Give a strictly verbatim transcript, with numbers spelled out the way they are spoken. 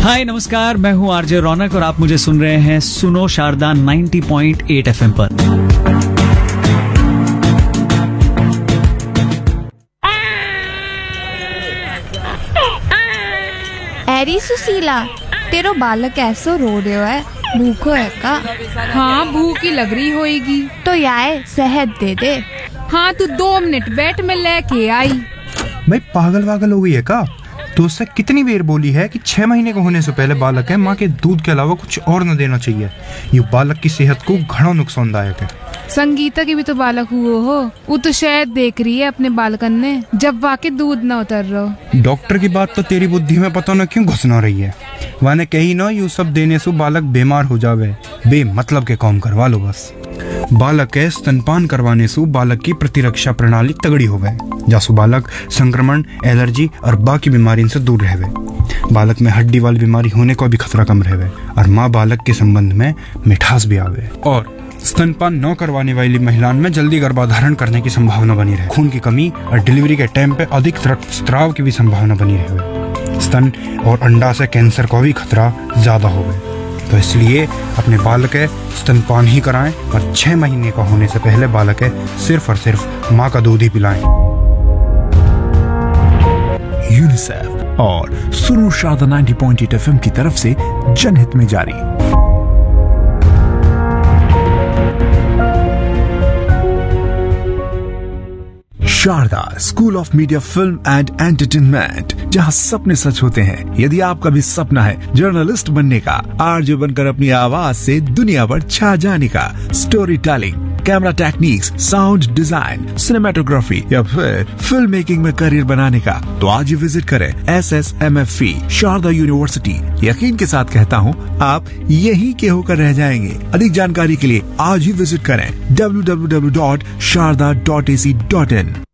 हाय नमस्कार, मैं हूँ आरजे रौनक और आप मुझे सुन रहे हैं सुनो शारदा नब्बे पॉइंट आठ एफएम पर। एरी सुशीला, तेरो बालक ऐसो रो रहे है, भूखो है का? हाँ, भूख ही लग रही होएगी। तो यार शहद दे दे। हाँ, तू दो मिनट बैठ, मैं लेके आई। भाई पागल वागल हो गई है का? तो उससे कितनी बार बोली है कि छह महीने के होने से पहले बालक है माँ के दूध के अलावा कुछ और न देना चाहिए। ये बालक की सेहत को घना नुकसानदायक है। संगीता की भी तो बालक हुआ हो, वो तो शायद देख रही है अपने बालकन ने जब वाके दूध न उतर रहा। डॉक्टर की बात तो तेरी बुद्धि में पता न क्यों घुसना रही है। वाने कही न यू सब देने से बालक बीमार हो जावे, बे मतलब के काम करवा लो बस। बालक के स्तनपान करवाने से बालक की प्रतिरक्षा प्रणाली तगड़ी होवे, जासु बालक संक्रमण, एलर्जी और बाकी बीमारी से दूर रहवे। बालक में हड्डी वाली बीमारी होने का भी खतरा कम रहवे और माँ बालक के संबंध में मिठास भी आवे। और स्तनपान न करवाने वाली महिलाओं में जल्दी गर्भाधारण करने की संभावना बनी रहे। खून की कमी और डिलीवरी के टाइम पे अधिक रक्तस्राव की भी संभावना बनी रहे। स्तन और अंडा से कैंसर का भी खतरा ज्यादा होवे। तो इसलिए अपने बालक के स्तनपान ही कराएं और छह महीने का होने से पहले बालक के सिर्फ और सिर्फ माँ का दूध ही पिलाएं। यूनिसेफ और सुनो शारदा नब्बे पॉइंट आठ एफएम की तरफ से जनहित में जारी। Sharda school of media film and entertainment, जहां सपने सच होते हैं। यदि आपका भी सपना है जर्नलिस्ट बनने का, आरजे बनकर अपनी आवाज से दुनिया पर छा जाने का, story telling, camera techniques, sound design, cinematography या फिर फिल्म मेकिंग में करियर बनाने का, तो आज ही विजिट करें S S M F E Sharda university. यकीन के साथ कहता हूँ, आप यहीं के होकर रह जाएंगे। अधिक जानकारी के लिए आज ही विजिट करें W W W dot Sharda dot A C dot in.